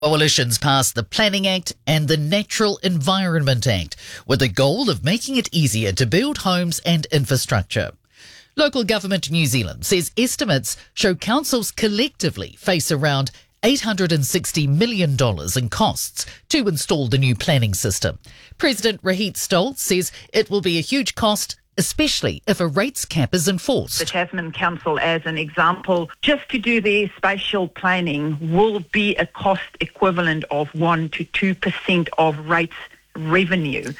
Coalitions passed the Planning Act and the Natural Environment Act with the goal of making it easier to build homes and infrastructure. Local government New Zealand says estimates show councils collectively face around $860 million in costs to install the new planning system. President Rohit Stoltz says it will be a huge cost, especially if a rates cap is enforced. The Tasman Council, as an example, just to do their spatial planning will be a cost equivalent of 1 to 2% of rates revenue.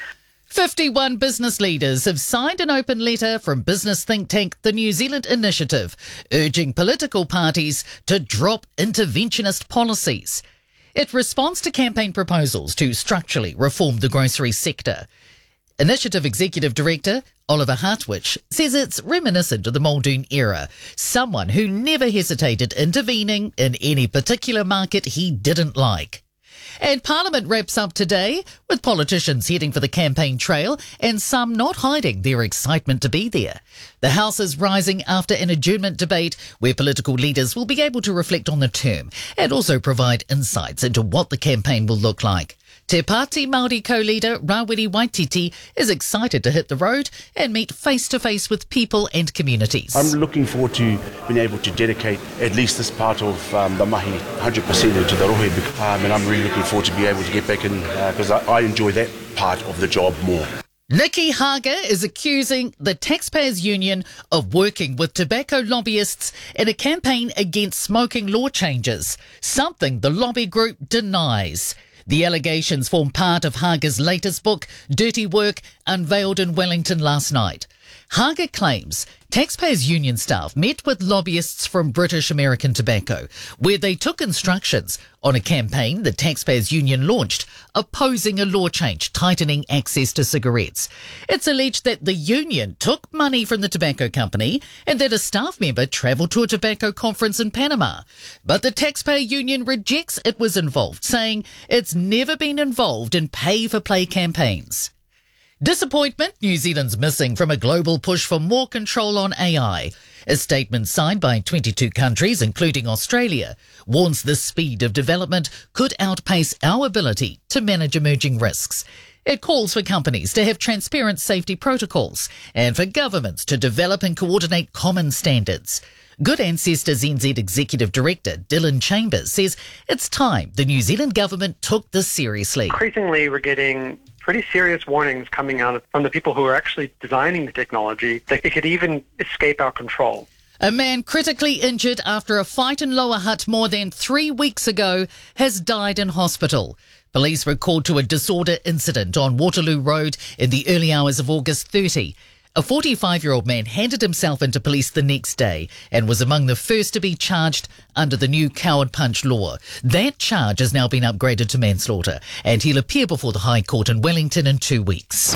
51 business leaders have signed an open letter from business think tank The New Zealand Initiative, urging political parties to drop interventionist policies. It responds to campaign proposals to structurally reform the grocery sector. Initiative Executive Director Oliver Hartwich says it's reminiscent of the Muldoon era, someone who never hesitated intervening in any particular market he didn't like. And Parliament wraps up today with politicians heading for the campaign trail and some not hiding their excitement to be there. The House is rising after an adjournment debate where political leaders will be able to reflect on the term and also provide insights into what the campaign will look like. Te Pāti Māori co-leader Rawiri Waititi is excited to hit the road and meet face-to-face with people and communities. I'm looking forward to being able to dedicate at least this part of the mahi 100% into the rohe, and I'm really looking forward to be able to get back in because I enjoy that part of the job more. Nikki Hager is accusing the Taxpayers Union of working with tobacco lobbyists in a campaign against smoking law changes, something the lobby group denies. The allegations form part of Hager's latest book, Dirty Work, unveiled in Wellington last night. Hager claims Taxpayers Union staff met with lobbyists from British American Tobacco, where they took instructions on a campaign the Taxpayers Union launched, opposing a law change tightening access to cigarettes. It's alleged that the union took money from the tobacco company and that a staff member travelled to a tobacco conference in Panama. But the Taxpayer Union rejects it was involved, saying it's never been involved in pay-for-play campaigns. Disappointment New Zealand's missing from a global push for more control on AI. A statement signed by 22 countries, including Australia, warns the speed of development could outpace our ability to manage emerging risks. It calls for companies to have transparent safety protocols and for governments to develop and coordinate common standards. Good Ancestors NZ Executive Director Dylan Chambers says it's time the New Zealand government took this seriously. Increasingly, we're getting pretty serious warnings coming out from the people who are actually designing the technology that it could even escape our control. A man critically injured after a fight in Lower Hutt more than 3 weeks ago has died in hospital. Police were called to a disorder incident on Waterloo Road in the early hours of August 30. A 45-year-old man handed himself into police the next day and was among the first to be charged under the new coward punch law. That charge has now been upgraded to manslaughter, and he'll appear before the High Court in Wellington in 2 weeks.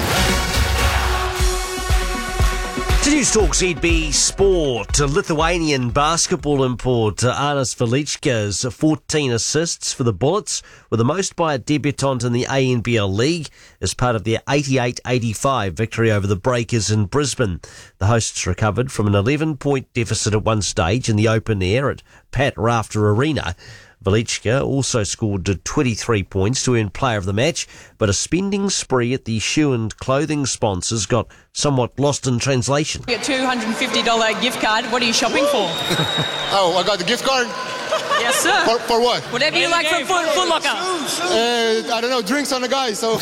To News Talk ZB Sport, Lithuanian basketball import Arnas Velička's 14 assists for the Bullets were the most by a debutant in the ANBL League as part of their 88-85 victory over the Breakers in Brisbane. The hosts recovered from an 11-point deficit at one stage in the open air at Pat Rafter Arena. Velička also scored 23 points to earn player of the match, but a spending spree at the shoe and clothing sponsors got somewhat lost in translation. You get a $250 gift card. What are you shopping for? Oh, I got the gift card? Yes, sir. For what? Whatever you like from Foot Locker. I don't know, drinks on the guy, so...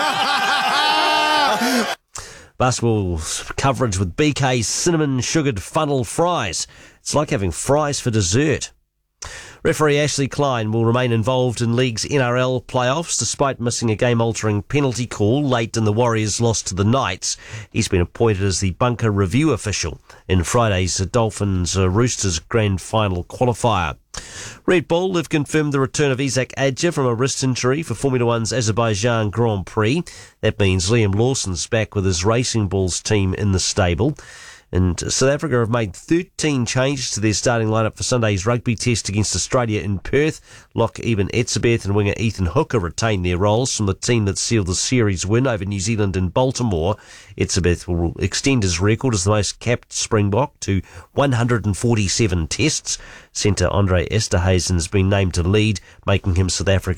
Basketball coverage with BK's cinnamon sugared funnel fries. It's like having fries for dessert. Referee Ashley Klein will remain involved in League's NRL playoffs despite missing a game-altering penalty call late in the Warriors' loss to the Knights. He's been appointed as the bunker review official in Friday's Dolphins-Roosters grand final qualifier. Red Bull have confirmed the return of Isaac Adja from a wrist injury for Formula One's Azerbaijan Grand Prix. That means Liam Lawson's back with his Racing Bulls team in the stable. And South Africa have made 13 changes to their starting lineup for Sunday's rugby test against Australia in Perth. Lock Eben Etzebeth and winger Ethan Hooker retain their roles from the team that sealed the series win over New Zealand in Baltimore. Etzebeth will extend his record as the most capped Springbok to 147 tests. Centre Andre Esterhuizen has been named to lead, making him South Africa's